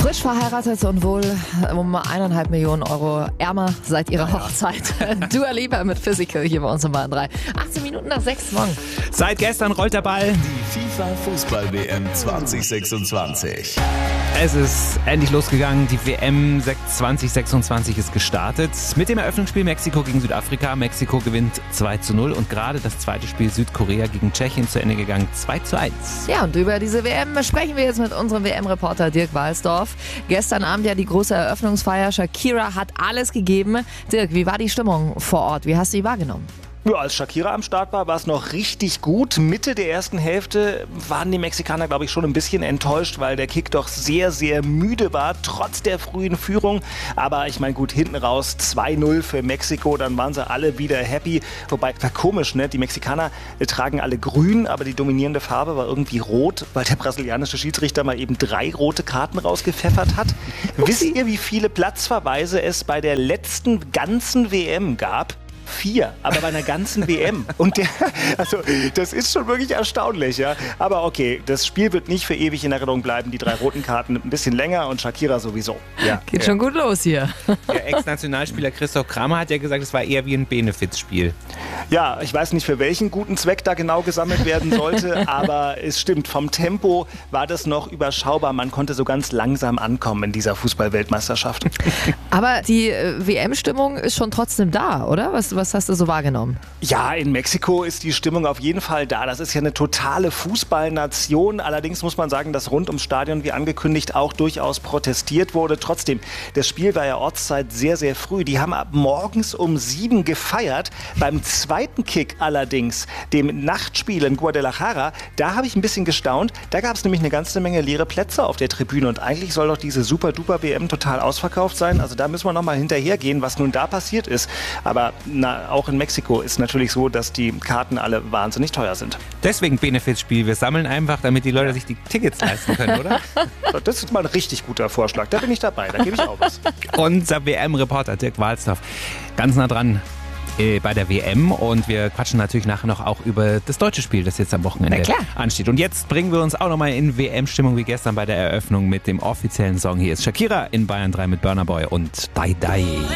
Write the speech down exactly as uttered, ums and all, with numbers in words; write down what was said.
Frisch verheiratet und wohl um eineinhalb Millionen Euro ärmer seit ihrer Hochzeit. Dua Lipa mit Physical hier bei uns um Bayern drei. achtzehn Minuten nach sechs morgen. Seit gestern rollt der Ball. Die FIFA-Fußball-W M zwanzig sechsundzwanzig. Es ist endlich losgegangen. Die W M zwanzig sechsundzwanzig ist gestartet. Mit dem Eröffnungsspiel Mexiko gegen Südafrika. Mexiko gewinnt zwei zu null und gerade das zweite Spiel Südkorea gegen Tschechien zu Ende gegangen. zwei zu eins. Ja, und über diese W M sprechen wir jetzt mit unserem W M-Reporter Dirk Walsdorf. Gestern Abend ja die große Eröffnungsfeier. Shakira hat alles gegeben. Dirk, wie war die Stimmung vor Ort? Wie hast du sie wahrgenommen? Ja, als Shakira am Start war, war es noch richtig gut. Mitte der ersten Hälfte waren die Mexikaner, glaube ich, schon ein bisschen enttäuscht, weil der Kick doch sehr, sehr müde war, trotz der frühen Führung. Aber ich meine, gut, hinten raus zwei null für Mexiko, dann waren sie alle wieder happy. Wobei, war komisch, ne? Die Mexikaner tragen alle grün, aber die dominierende Farbe war irgendwie rot, weil der brasilianische Schiedsrichter mal eben drei rote Karten rausgepfeffert hat. Wisst ihr, wie viele Platzverweise es bei der letzten ganzen W M gab? Vier, aber bei einer ganzen W M. Und der, also das ist schon wirklich erstaunlich, ja. Aber okay, das Spiel wird nicht für ewig in Erinnerung bleiben. Die drei roten Karten ein bisschen länger und Shakira sowieso. Ja. Geht schon gut los hier. Der Ex-Nationalspieler Christoph Kramer hat ja gesagt, es war eher wie ein Benefizspiel. Ja, ich weiß nicht, für welchen guten Zweck da genau gesammelt werden sollte, aber es stimmt, vom Tempo war das noch überschaubar. Man konnte so ganz langsam ankommen in dieser Fußball-Weltmeisterschaft. Aber die äh, W M-Stimmung ist schon trotzdem da, oder? Was, was hast du so wahrgenommen? Ja, in Mexiko ist die Stimmung auf jeden Fall da. Das ist ja eine totale Fußballnation. Allerdings muss man sagen, dass rund ums Stadion, wie angekündigt, auch durchaus protestiert wurde. Trotzdem, das Spiel war ja Ortszeit sehr, sehr früh. Die haben ab morgens um sieben gefeiert. Beim zweiten Kick allerdings, dem Nachtspiel in Guadalajara, da habe ich ein bisschen gestaunt. Da gab es nämlich eine ganze Menge leere Plätze auf der Tribüne. Und eigentlich soll doch diese super-duper-W M total ausverkauft sein. Also da müssen wir nochmal hinterhergehen, was nun da passiert ist. Aber na, auch in Mexiko ist natürlich so, dass die Karten alle wahnsinnig teuer sind. Deswegen Benefizspiel. Wir sammeln einfach, damit die Leute sich die Tickets leisten können, oder? Das ist mal ein richtig guter Vorschlag. Da bin ich dabei. Da gebe ich auch was. Unser W M-Reporter Dirk Walsdorf. Ganz nah dran äh, bei der W M. Und wir quatschen natürlich nachher noch auch über das deutsche Spiel, das jetzt am Wochenende ansteht. Und jetzt bringen wir uns auch nochmal in W M-Stimmung wie gestern bei der Eröffnung mit dem offiziellen Song. Hier ist Shakira in Bayern drei mit Burna Boy und Die Die.